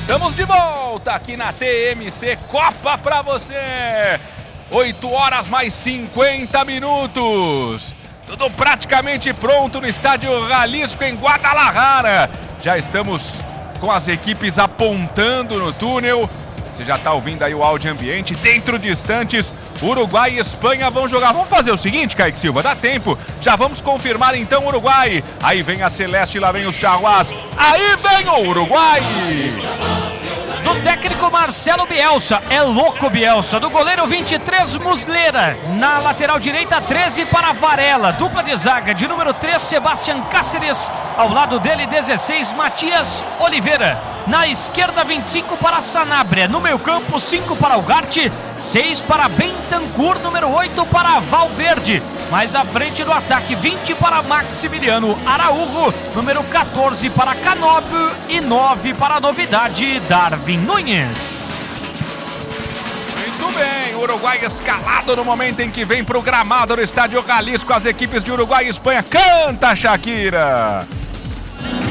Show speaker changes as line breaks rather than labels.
Estamos de volta aqui na TMC Copa pra você. 8 horas mais 50 minutos. Tudo praticamente pronto no estádio Jalisco em Guadalajara. Já estamos com as equipes apontando no túnel. Você já está ouvindo aí o áudio ambiente. Dentro de instantes, Uruguai e Espanha vão jogar. Vamos fazer o seguinte, Kaique Silva, dá tempo. Já vamos confirmar então o Uruguai. Aí vem a Celeste, lá vem os Charruás. Aí vem o Uruguai.
Do técnico Marcelo Bielsa, é louco Bielsa. Do goleiro 23, Muslera. Na lateral direita, 13 para Varela. Dupla de zaga de número 3, Sebastián Cáceres. Ao lado dele, 16, Matias Oliveira. Na esquerda, 25 para Sanabria. No meio campo, 5 para Ugarte, 6 para Bentancur, número 8 para Valverde. Mais à frente do ataque, 20 para Maximiliano Araújo, número 14 para Canóbio e 9 para a novidade, Darwin Nunes.
Muito bem, o Uruguai escalado no momento em que vem para o gramado do estádio Jalisco. As equipes de Uruguai e Espanha. Canta, Shakira!